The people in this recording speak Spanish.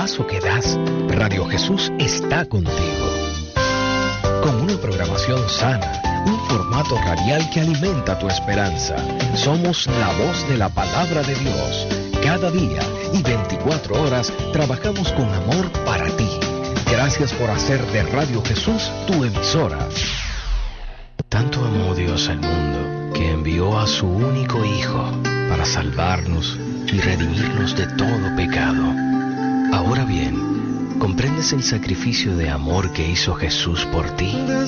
paso que das, Radio Jesús está contigo. Con una programación sana, un formato radial que alimenta tu esperanza. Somos la voz de la palabra de Dios. Cada día y 24 horas trabajamos con amor para ti. Gracias por hacer de Radio Jesús tu emisora. Tanto amó Dios al mundo que envió a su único Hijo para salvarnos y redimirnos de todo pecado. Ahora bien, ¿comprendes el sacrificio de amor que hizo Jesús por ti?